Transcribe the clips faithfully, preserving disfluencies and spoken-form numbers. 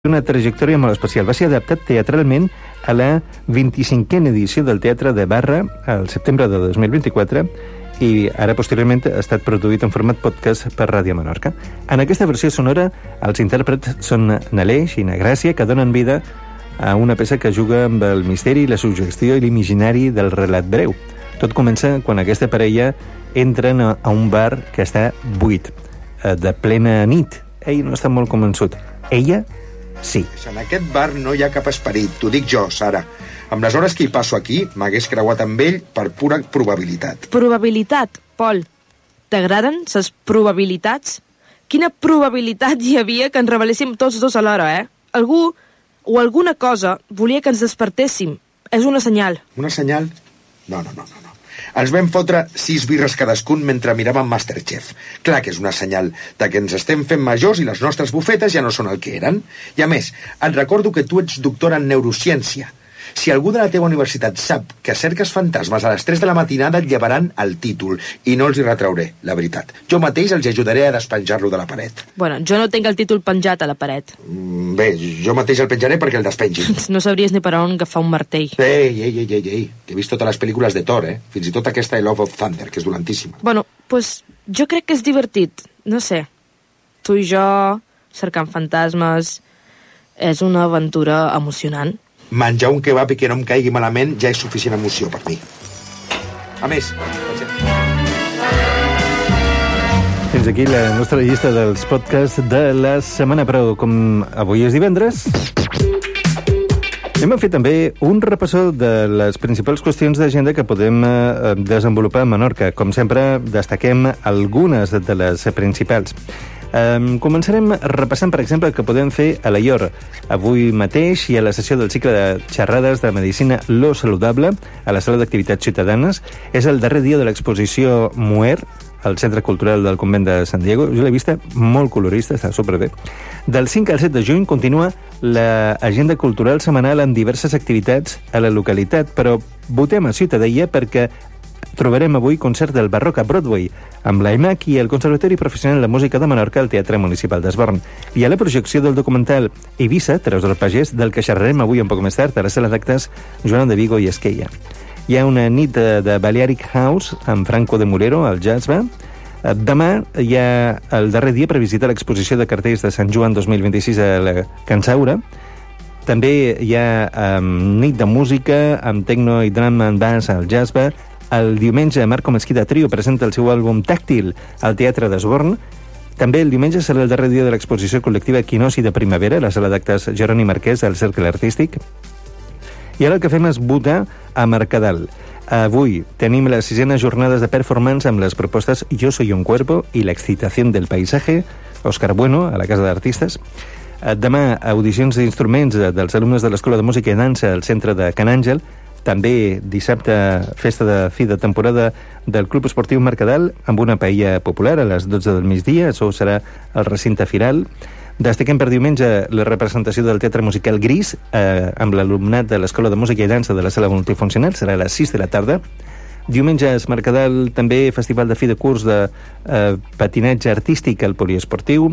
una trajectòria molt especial. Va ser adaptat teatralment a la vint-i-cinquena edició del Teatre de Barra al setembre de dos mil vint-i-quatre i ara posteriorment ha estat produït en format podcast per Ràdio Menorca. En aquesta versió sonora, els intèrprets són Naleix i Nagràcia, que donen vida a una peça que juga amb el misteri, la suggestió i l'imaginari del relat breu. Tot comença quan aquesta parella entren a un bar que està buit, de plena nit. Ell no està molt convençut. Ella, sí. En aquest bar no hi ha cap esperit, t'ho dic jo, Sara. Amb les hores que hi passo aquí, m'hagués creuat amb ell per pura probabilitat. Probabilitat, Pol. T'agraden ses probabilitats? Quina probabilitat hi havia que ens reveléssim tots dos alhora, eh? Algú o alguna cosa volia que ens despertéssim. És una senyal. Una senyal? No, no, no, no. Ens vam fotre sis birres cadascun mentre miràvem Masterchef. Clar que és una senyal de que ens estem fent majors i les nostres bufetes ja no són el que eren. I a més, et recordo que tu ets doctora en neurociència. Si algú de la teva universitat sap que cerques fantasmes a les tres de la matinada, et llevaran el títol i no els hi retrauré, la veritat. Jo mateix els ajudaré a despenjar-lo de la paret. Bueno, jo no tinc el títol penjat a la paret. Mm, bé, jo mateix el penjaré perquè el despengin. No sabries ni per on agafar un martell. Ei, ei, ei, ei, ei, que he vist totes les pel·lícules de Thor, eh? Fins i tot aquesta I Love of Thunder, que és dolentíssima. Bueno, pues jo crec que és divertit. No sé. Tu i jo, cercant fantasmes... És una aventura emocionant. Menjar un kebab i que no em caigui malament ja és suficient emoció per mi. A més... Fins aquí la nostra llista dels podcasts de la setmana, però com avui és divendres... Hem fet també un repassó de les principals qüestions d'agenda que podem eh, desenvolupar a Menorca. Com sempre, destaquem algunes de les principals. Um, començarem repassant, per exemple, el que podem fer a la I O R. Avui mateix hi ha la sessió del cicle de xerrades de Medicina Lo Saludable a la sala d'activitats ciutadanes. És el darrer dia de l'exposició Muer, al Centre Cultural del Convent de San Diego. Jo l'he vista molt colorista, està superbé. Del cinc al set de juny continua l'agenda cultural setmanal amb diverses activitats a la localitat, però votem a Ciutadella perquè trobarem avui concert del Barroc a Broadway amb l'A I M A C i el Conservatori Professional de Música de Menorca al Teatre Municipal d'Esborn. I a la projecció del documental Eivissa, Terres del Pagès, del que xerrarem avui un poc més tard a la sala d'actes Joan de Vigo i Esquella. Hi ha una nit de, de Balearic House amb Franco de Molero al Jazzba. Demà hi ha el darrer dia per visitar l'exposició de cartells de Sant Joan dos mil vint-i-sis a la Can Saura. També hi ha um, nit de música amb techno i drum and bass al Jazzba. El diumenge, Marco Mesquida Trio presenta el seu àlbum Tàctil al Teatre d'Esborn. També el diumenge serà el darrer dia de l'exposició col·lectiva Quinosi de Primavera a la sala d'actes Jeroni Marquès al Cercle Artístic. I ara el que fem és votar a Mercadal. Avui tenim les sisenes jornades de performance amb les propostes Yo soy un cuerpo i La excitación del paisaje, Òscar Bueno, a la Casa d'Artistes. Demà, audicions d'instruments dels alumnes de l'Escola de Música i Dansa al centre de Can Àngel. També dissabte, festa de fi de temporada del Club Esportiu Mercadal amb una paella popular a les dotze del migdia. Això serà el recinte firal. Destaquem per diumenge la representació del Teatre Musical Gris eh, amb l'alumnat de l'Escola de Música i Dansa de la Sala Multifuncional. Serà a les sis de la tarda. Diumenge es Mercadal també festival de fi de curs de eh, patinatge artístic al poliesportiu.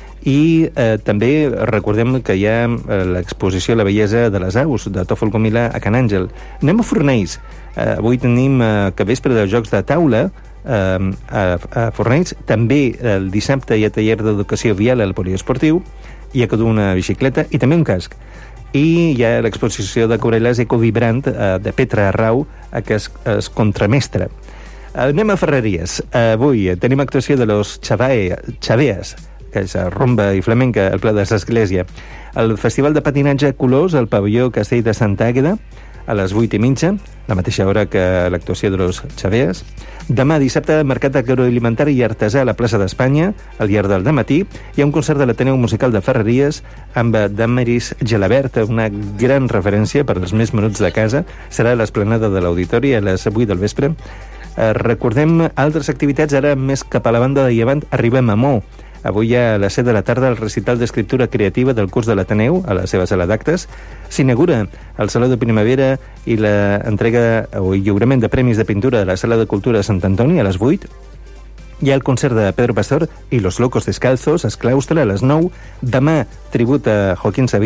I eh, també recordem que hi ha eh, l'exposició La bellesa de les aus, de Tòfol Gomila a Can Àngel. Anem a Fornells. Eh, avui tenim eh, que vespre de jocs de taula eh, a, a Fornells. També el dissabte hi ha taller d'educació vial al poliesportiu, hi ha una bicicleta i també un casc. I hi ha l'exposició de Corelles Ecovibrant eh, de Petra Arrau, a que es, es contramestra. Anem a Ferreries. Avui tenim actuació de los Xaveas, que és rumba i flamenca al Pla de l'Església. El Festival de Patinatge Colors al pavelló Castell de Santa Àgueda a les vuit i mitja, la mateixa hora que l'actuació de los Xaveas. Demà, dissabte, mercat agroalimentari i artesà a la plaça d'Espanya, al llarg del dematí. Hi ha un concert de l'Ateneu Musical de Ferreries amb Damaris Gelabert, una gran referència per als més menuts de casa. Serà a l'esplanada de l'Auditori a les vuit del vespre. Eh, recordem altres activitats, ara més cap a la banda de llevant arribem a Mó. Avui a les set de la tarda el recital d'escriptura creativa del curs de l'Ateneu a la seva sala d'actes. S'inaugura el Saló de Primavera i l'entrega o lliurament de premis de pintura a la Sala de Cultura de Sant Antoni a les vuit. hi ha el concert de Pedro Pastor i Los Locos Descalzos, es claustra a les nou. Demà, tribut a Joaquín Sabina